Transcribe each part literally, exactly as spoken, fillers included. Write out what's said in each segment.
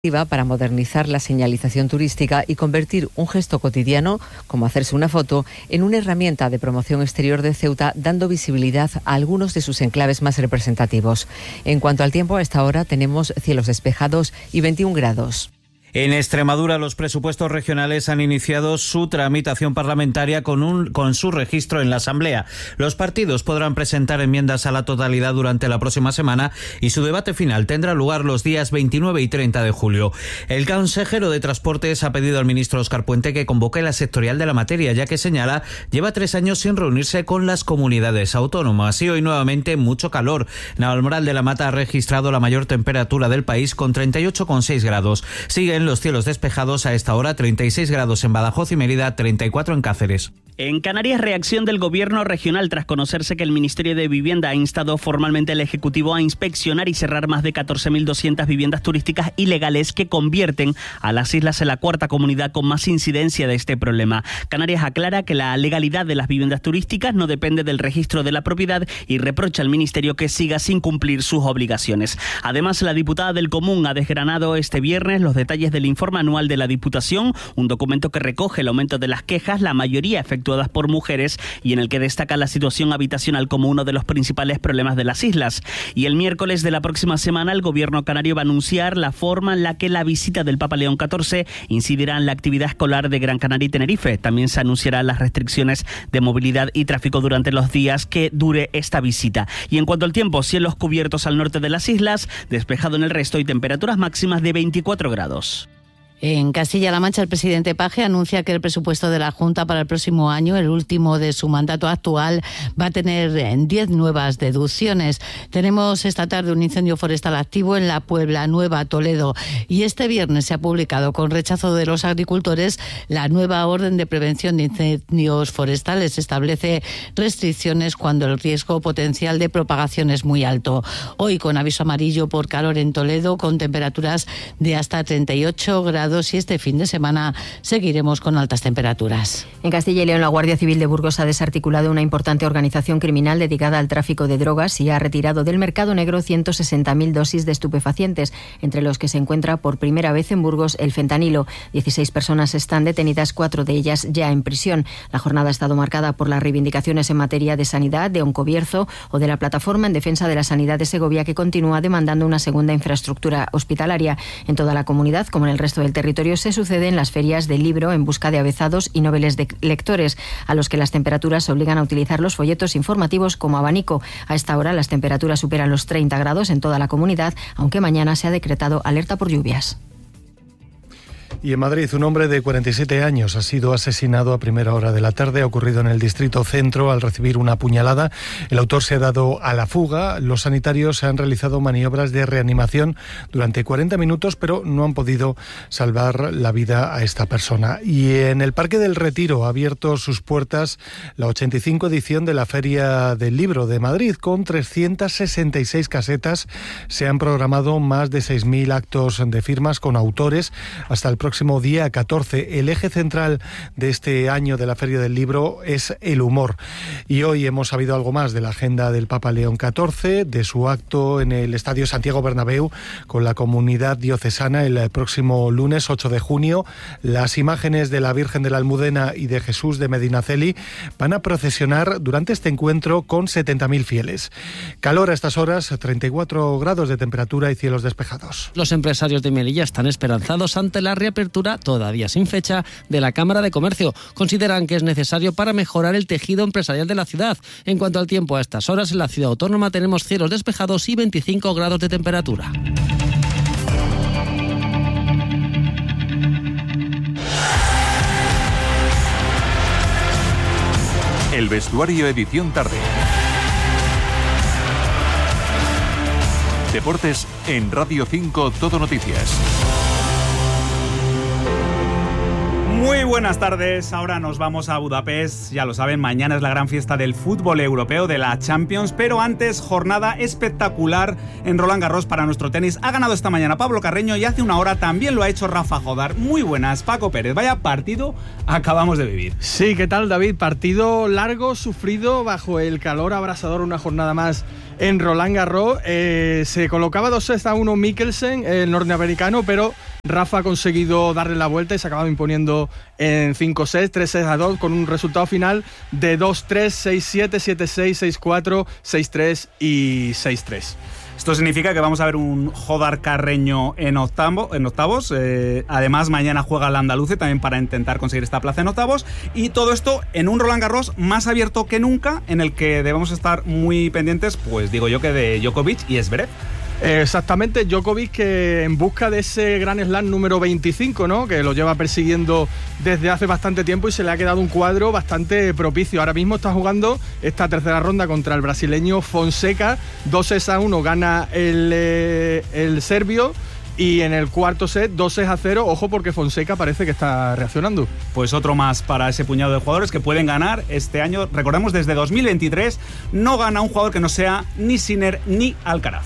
para modernizar la señalización turística y convertir un gesto cotidiano, como hacerse una foto, en una herramienta de promoción exterior de Ceuta, dando visibilidad a algunos de sus enclaves más representativos. En cuanto al tiempo, a esta hora tenemos cielos despejados y veintiún grados. En Extremadura, los presupuestos regionales han iniciado su tramitación parlamentaria con, un, con su registro en la Asamblea. Los partidos podrán presentar enmiendas a la totalidad durante la próxima semana y su debate final tendrá lugar los días veintinueve y treinta de julio. El consejero de Transportes ha pedido al ministro Óscar Puente que convoque la sectorial de la materia, ya que señala lleva tres años sin reunirse con las comunidades autónomas. Y hoy nuevamente mucho calor. Navalmoral de la Mata ha registrado la mayor temperatura del país con treinta y ocho coma seis grados. Siguen los cielos despejados a esta hora, treinta y seis grados en Badajoz y Mérida, treinta y cuatro en Cáceres. En Canarias, reacción del Gobierno regional tras conocerse que el Ministerio de Vivienda ha instado formalmente al Ejecutivo a inspeccionar y cerrar más de catorce mil doscientas viviendas turísticas ilegales que convierten a las islas en la cuarta comunidad con más incidencia de este problema. Canarias aclara que la legalidad de las viviendas turísticas no depende del registro de la propiedad y reprocha al Ministerio que siga sin cumplir sus obligaciones. Además, la diputada del Común ha desgranado este viernes los detalles del informe anual de la Diputación, un documento que recoge el aumento de las quejas, la mayoría efectuadas por mujeres, y en el que destaca la situación habitacional como uno de los principales problemas de las islas. Y el miércoles de la próxima semana el Gobierno canario va a anunciar la forma en la que la visita del Papa León catorce incidirá en la actividad escolar de Gran Canaria y Tenerife. También se anunciarán las restricciones de movilidad y tráfico durante los días que dure esta visita. Y en cuanto al tiempo, cielos cubiertos al norte de las islas, despejado en el resto y temperaturas máximas de veinticuatro grados. En Castilla-La Mancha, el presidente Paje anuncia que el presupuesto de la Junta para el próximo año, el último de su mandato actual, va a tener diez nuevas deducciones. Tenemos esta tarde un incendio forestal activo en la Puebla Nueva, Toledo, y este viernes se ha publicado, con rechazo de los agricultores, la nueva orden de prevención de incendios forestales. Establece restricciones cuando el riesgo potencial de propagación es muy alto. Hoy con aviso amarillo por calor en Toledo, con temperaturas de hasta treinta y ocho grados, y este fin de semana seguiremos con altas temperaturas. En Castilla y León, la Guardia Civil de Burgos ha desarticulado una importante organización criminal dedicada al tráfico de drogas y ha retirado del mercado negro ciento sesenta mil dosis de estupefacientes, entre los que se encuentra por primera vez en Burgos el fentanilo. dieciséis personas están detenidas, cuatro de ellas ya en prisión. La jornada ha estado marcada por las reivindicaciones en materia de sanidad de Oncobierzo o de la Plataforma en Defensa de la Sanidad de Segovia, que continúa demandando una segunda infraestructura hospitalaria. En toda la comunidad, como en el resto del territorio, se suceden las ferias del libro en busca de avezados y noveles de lectores, a los que las temperaturas obligan a utilizar los folletos informativos como abanico. A esta hora las temperaturas superan los treinta grados en toda la comunidad, aunque mañana se ha decretado alerta por lluvias. Y en Madrid, un hombre de cuarenta y siete años ha sido asesinado a primera hora de la tarde. Ha ocurrido en el distrito Centro al recibir una puñalada. El autor se ha dado a la fuga. Los sanitarios han realizado maniobras de reanimación durante cuarenta minutos, pero no han podido salvar la vida a esta persona. Y en el Parque del Retiro ha abierto sus puertas la ochenta y cinco edición de la Feria del Libro de Madrid. Con trescientas sesenta y seis casetas se han programado más de seis mil actos de firmas con autores hasta el próximo día catorce. El eje central de este año de la Feria del Libro es el humor. Y hoy hemos sabido algo más de la agenda del Papa León catorce, de su acto en el Estadio Santiago Bernabéu con la comunidad diocesana el próximo lunes ocho de junio. Las imágenes de la Virgen de la Almudena y de Jesús de Medinaceli van a procesionar durante este encuentro con setenta mil fieles. Calor a estas horas, treinta y cuatro grados de temperatura y cielos despejados. Los empresarios de Melilla están esperanzados ante la reapertura, todavía sin fecha, de la Cámara de Comercio. Consideran que es necesario para mejorar el tejido empresarial de la ciudad. En cuanto al tiempo, a estas horas en la ciudad autónoma tenemos cielos despejados y veinticinco grados de temperatura. El vestuario edición tarde. Deportes en Radio cinco Todo Noticias. Muy buenas tardes, ahora nos vamos a Budapest, ya lo saben, mañana es la gran fiesta del fútbol europeo, de la Champions, pero antes jornada espectacular en Roland Garros para nuestro tenis. Ha ganado esta mañana Pablo Carreño y hace una hora también lo ha hecho Rafa Jodar. Muy buenas, Paco Pérez, vaya partido acabamos de vivir. Sí, ¿qué tal, David? Partido largo, sufrido, bajo el calor abrasador, una jornada más en Roland Garros. Eh, se colocaba dos sets a uno Mikkelsen, el norteamericano, pero Rafa ha conseguido darle la vuelta y se ha acabado imponiendo en cinco sets, tres sets a dos, con un resultado final de dos tres, seis siete, siete seis, seis cuatro, seis tres y seis tres. Esto significa que vamos a ver un Jodar Carreño en, octavo, en octavos. Eh, además, mañana juega el Andaluce también para intentar conseguir esta plaza en octavos. Y todo esto en un Roland Garros más abierto que nunca, en el que debemos estar muy pendientes, pues digo yo, que de Djokovic y Zverev. Exactamente, Djokovic, que en busca de ese Grand Slam número veinticinco, ¿no?, que lo lleva persiguiendo desde hace bastante tiempo y se le ha quedado un cuadro bastante propicio. Ahora mismo está jugando esta tercera ronda contra el brasileño Fonseca, dos sets a uno gana el, eh, el serbio. Y en el cuarto set, dos a cero, ojo porque Fonseca parece que está reaccionando. Pues otro más para ese puñado de jugadores que pueden ganar este año. Recordemos, desde dos mil veintitrés no gana un jugador que no sea ni Sinner ni Alcaraz.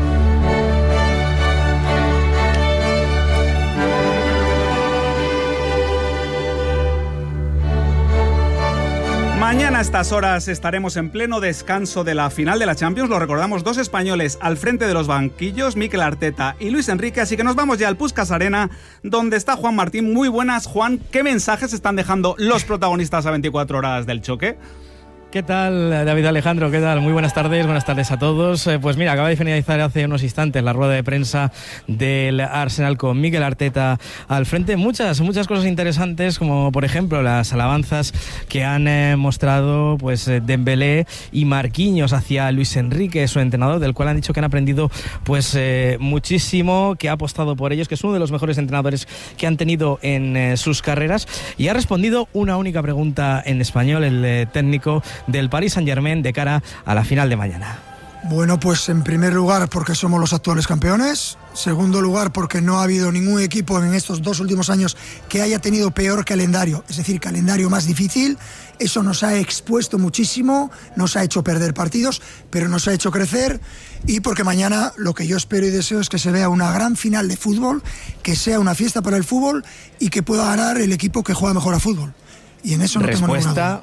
Mañana a estas horas estaremos en pleno descanso de la final de la Champions. Lo recordamos, dos españoles al frente de los banquillos, Mikel Arteta y Luis Enrique. Así que nos vamos ya al Puskás Arena, donde está Juan Martín. Muy buenas, Juan. ¿Qué mensajes están dejando los protagonistas a veinticuatro horas del choque? ¿Qué tal, David Alejandro? ¿Qué tal? Muy buenas tardes, buenas tardes a todos. Eh, pues mira, acaba de finalizar hace unos instantes la rueda de prensa del Arsenal con Mikel Arteta al frente. Muchas, muchas cosas interesantes, como por ejemplo las alabanzas que han eh, mostrado pues Dembélé y Marquinhos hacia Luis Enrique, su entrenador, del cual han dicho que han aprendido pues eh, muchísimo, que ha apostado por ellos, que es uno de los mejores entrenadores que han tenido en eh, sus carreras, y ha respondido una única pregunta en español, el eh, técnico del Paris Saint-Germain, de cara a la final de mañana. Bueno, pues en primer lugar porque somos los actuales campeones. Segundo lugar porque no ha habido ningún equipo en estos dos últimos años que haya tenido peor calendario, es decir, calendario más difícil. Eso nos ha expuesto muchísimo, nos ha hecho perder partidos, pero nos ha hecho crecer. Y porque mañana lo que yo espero y deseo es que se vea una gran final de fútbol, que sea una fiesta para el fútbol y que pueda ganar el equipo que juega mejor a fútbol. Y en eso no tengo ninguna duda.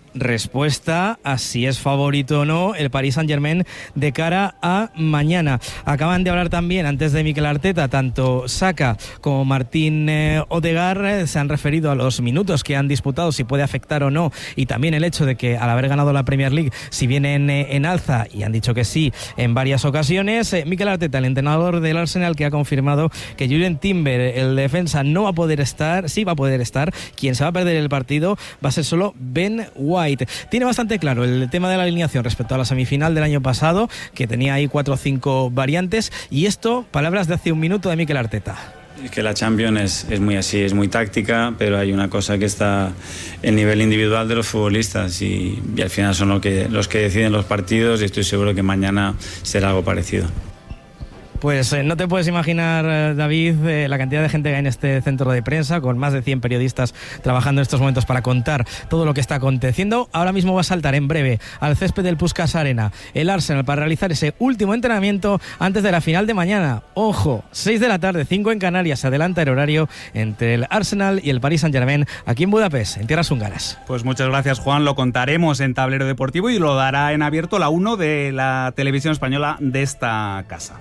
Respuesta a si es favorito o no el Paris Saint-Germain de cara a mañana. Acaban de hablar también, antes de Mikel Arteta, tanto Saka como Martín eh, Odegaard eh, se han referido a los minutos que han disputado, si puede afectar o no, y también el hecho de que al haber ganado la Premier League, si vienen eh, en alza, y han dicho que sí en varias ocasiones. eh, Mikel Arteta, el entrenador del Arsenal, que ha confirmado que Jurrien Timber, el defensa, no va a poder estar, sí va a poder estar, quien se va a perder el partido va a ser solo Ben White. Tiene bastante claro el tema de la alineación respecto a la semifinal del año pasado, que tenía ahí cuatro o cinco variantes, y esto, palabras de hace un minuto de Mikel Arteta. Es que la Champions es, es muy así, es muy táctica, pero hay una cosa que está el nivel individual de los futbolistas y, y al final son lo que, los que deciden los partidos, y estoy seguro que mañana será algo parecido. Pues eh, no te puedes imaginar, eh, David, eh, la cantidad de gente que hay en este centro de prensa, con más de cien periodistas trabajando en estos momentos para contar todo lo que está aconteciendo. Ahora mismo va a saltar en breve al césped del Puskás Arena el Arsenal para realizar ese último entrenamiento antes de la final de mañana. Ojo, seis de la tarde, cinco en Canarias, se adelanta el horario entre el Arsenal y el Paris Saint-Germain aquí en Budapest, en tierras húngaras. Pues muchas gracias, Juan. Lo contaremos en Tablero Deportivo y lo dará en abierto la uno de la televisión española de esta casa.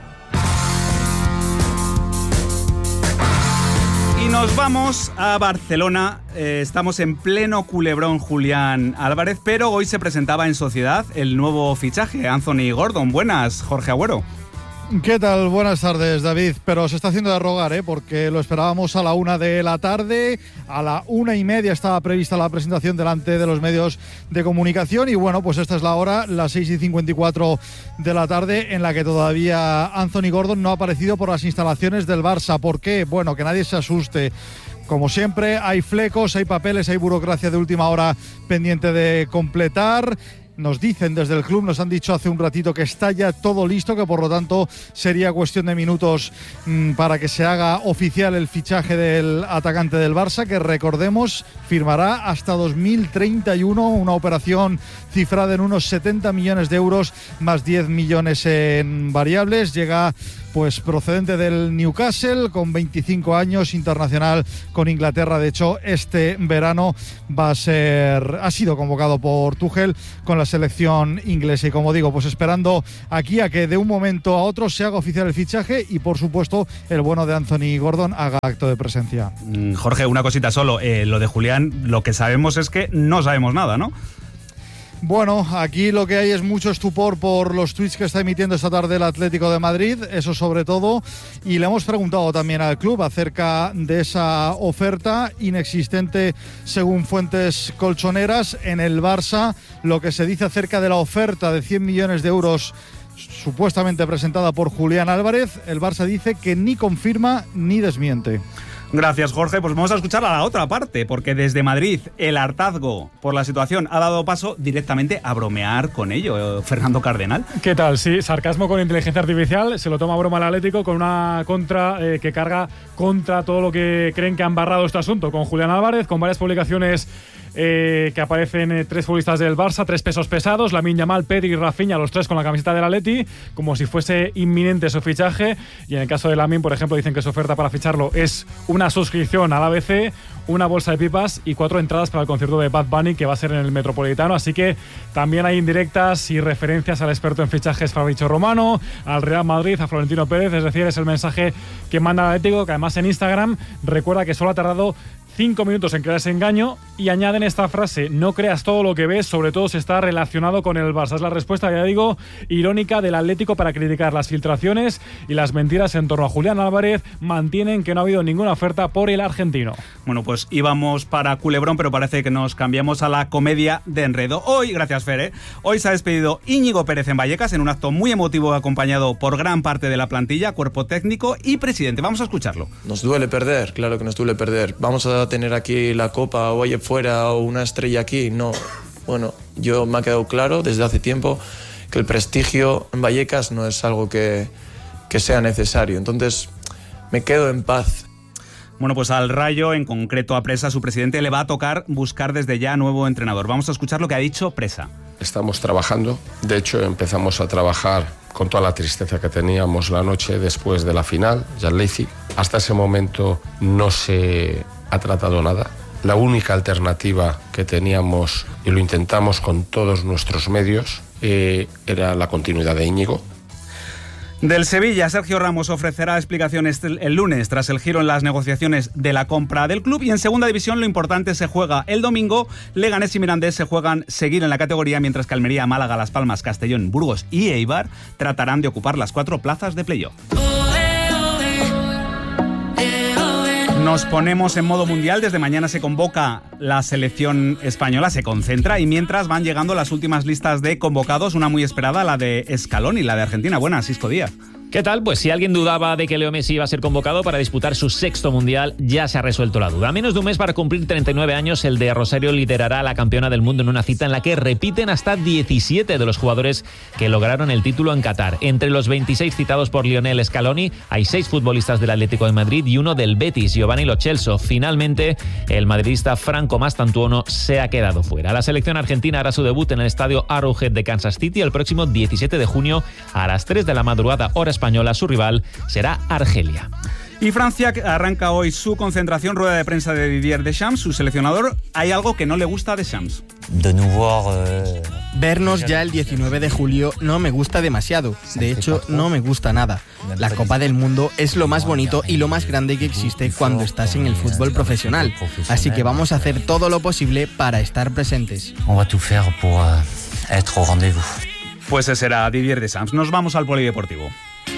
Y nos vamos a Barcelona. Eh, estamos en pleno culebrón Julián Álvarez, pero hoy se presentaba en Sociedad el nuevo fichaje, Anthony Gordon. Buenas, Jorge Agüero. ¿Qué tal? Buenas tardes, David. Pero se está haciendo de rogar, ¿eh? Porque lo esperábamos a la una de la tarde. A la una y media estaba prevista la presentación delante de los medios de comunicación. Y bueno, pues esta es la hora, las seis y cincuenta y cuatro de la tarde, en la que todavía Anthony Gordon no ha aparecido por las instalaciones del Barça. ¿Por qué? Bueno, que nadie se asuste. Como siempre, hay flecos, hay papeles, hay burocracia de última hora pendiente de completar. Nos dicen desde el club, nos han dicho hace un ratito que está ya todo listo, que por lo tanto sería cuestión de minutos mmm, para que se haga oficial el fichaje del atacante del Barça, que recordemos firmará hasta dos mil treinta y uno, una operación cifrada en unos setenta millones de euros más diez millones en variables. Llega pues procedente del Newcastle, con veinticinco años, internacional con Inglaterra. De hecho, este verano va a ser, ha sido convocado por Tuchel con la selección inglesa. Y como digo, pues esperando aquí a que de un momento a otro se haga oficial el fichaje y, por supuesto, el bueno de Anthony Gordon haga acto de presencia. Jorge, una cosita solo, eh, lo de Julián, lo que sabemos es que no sabemos nada, ¿no? Bueno, aquí lo que hay es mucho estupor por los tweets que está emitiendo esta tarde el Atlético de Madrid, eso sobre todo, y le hemos preguntado también al club acerca de esa oferta inexistente según fuentes colchoneras. En el Barça, lo que se dice acerca de la oferta de cien millones de euros supuestamente presentada por Julián Álvarez, el Barça dice que ni confirma ni desmiente. Gracias, Jorge. Pues vamos a escuchar a la otra parte, porque desde Madrid el hartazgo por la situación ha dado paso directamente a bromear con ello. Fernando Cardenal. ¿Qué tal? Sí, sarcasmo con inteligencia artificial. Se lo toma a broma el Atlético con una contra eh, que carga contra todo lo que creen que han barrado este asunto. Con Julián Álvarez, con varias publicaciones Eh, que aparecen eh, tres futbolistas del Barça, tres pesos pesados, Lamine Yamal, Pedri y Rafinha, los tres con la camiseta del Atleti, como si fuese inminente su fichaje. Y en el caso de Lamine, por ejemplo, dicen que su oferta para ficharlo es una suscripción al A B C, una bolsa de pipas y cuatro entradas para el concierto de Bad Bunny, que va a ser en el Metropolitano. Así que también hay indirectas y referencias al experto en fichajes Fabrizio Romano, al Real Madrid, a Florentino Pérez. Es decir, es el mensaje que manda el Atlético, que además en Instagram recuerda que solo ha tardado cinco minutos en crear ese engaño, y añaden esta frase: no creas todo lo que ves, sobre todo si está relacionado con el Barça. Es la respuesta, ya digo, irónica del Atlético para criticar las filtraciones y las mentiras en torno a Julián Álvarez. Mantienen que no ha habido ninguna oferta por el argentino. Bueno, pues íbamos para Culebrón, pero parece que nos cambiamos a la comedia de enredo. Hoy, gracias Fer, ¿eh? Hoy se ha despedido Íñigo Pérez en Vallecas en un acto muy emotivo acompañado por gran parte de la plantilla, cuerpo técnico y presidente. Vamos a escucharlo. Nos duele perder, claro que nos duele perder. Vamos a tener aquí la copa o allá fuera o una estrella aquí, no. Bueno, yo me ha quedado claro desde hace tiempo que el prestigio en Vallecas no es algo que, que sea necesario, entonces me quedo en paz. Bueno, pues al Rayo, en concreto a Presa, su presidente, le va a tocar buscar desde ya nuevo entrenador. Vamos a escuchar lo que ha dicho Presa. Estamos trabajando, de hecho empezamos a trabajar con toda la tristeza que teníamos la noche después de la final, Jan Leipzig. Hasta ese momento no se ha tratado nada. La única alternativa que teníamos, y lo intentamos con todos nuestros medios, eh, era la continuidad de Íñigo. Del Sevilla, Sergio Ramos ofrecerá explicaciones el lunes tras el giro en las negociaciones de la compra del club. Y en segunda división lo importante se juega el domingo. Leganés y Mirandés se juegan seguir en la categoría, mientras que Almería, Málaga, Las Palmas, Castellón, Burgos y Eibar tratarán de ocupar las cuatro plazas de playoff. Nos ponemos en modo mundial. Desde mañana se convoca la selección española, se concentra, y mientras van llegando las últimas listas de convocados, una muy esperada, la de Scaloni, la de Argentina. Buenas, Isco Díaz. ¿Qué tal? Pues si alguien dudaba de que Leo Messi iba a ser convocado para disputar su sexto mundial, ya se ha resuelto la duda. A menos de un mes para cumplir treinta y nueve años, el de Rosario liderará a la campeona del mundo en una cita en la que repiten hasta diecisiete de los jugadores que lograron el título en Qatar. Entre los veintiséis citados por Lionel Scaloni, hay seis futbolistas del Atlético de Madrid y uno del Betis, Giovanni Lo Celso. Finalmente, el madridista Franco Mastantuono se ha quedado fuera. La selección argentina hará su debut en el estadio Arrowhead de Kansas City el próximo diecisiete de junio a las tres de la madrugada, hora española. Su rival será Argelia. Y Francia arranca hoy su concentración, rueda de prensa de Didier Deschamps, su seleccionador. Hay algo que no le gusta a Deschamps. De nuevo, eh... Vernos ya el diecinueve de julio no me gusta demasiado. De hecho, no me gusta nada. La Copa del Mundo es lo más bonito y lo más grande que existe cuando estás en el fútbol profesional. Así que vamos a hacer todo lo posible para estar presentes. On va tout faire pour être au rendez-vous. Pues ese era Didier Deschamps. Nos vamos al polideportivo.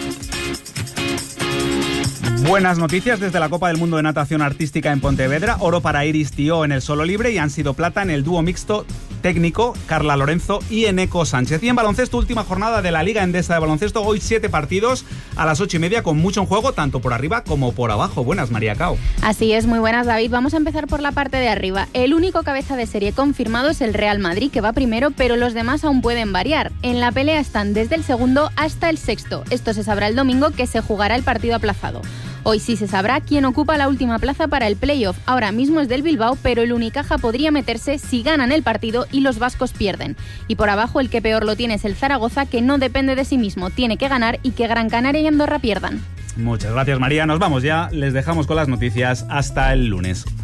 Buenas noticias desde la Copa del Mundo de Natación Artística en Pontevedra. Oro para Iris Tió en el solo libre y han sido plata en el dúo mixto técnico Carla Lorenzo y Eneco Sánchez. Y en baloncesto, última jornada de la Liga Endesa de Baloncesto. Hoy siete partidos a las ocho y media con mucho en juego, tanto por arriba como por abajo. Buenas, María Cao. Así es, muy buenas, David. Vamos a empezar por la parte de arriba. El único cabeza de serie confirmado es el Real Madrid, que va primero, pero los demás aún pueden variar. En la pelea están desde el segundo hasta el sexto. Esto se sabrá el domingo, que se jugará el partido aplazado. Hoy sí se sabrá quién ocupa la última plaza para el playoff. Ahora mismo es del Bilbao, pero el Unicaja podría meterse si ganan el partido y los vascos pierden. Y por abajo el que peor lo tiene es el Zaragoza, que no depende de sí mismo, tiene que ganar y que Gran Canaria y Andorra pierdan. Muchas gracias, María. Nos vamos ya. Les dejamos con las noticias. Hasta el lunes.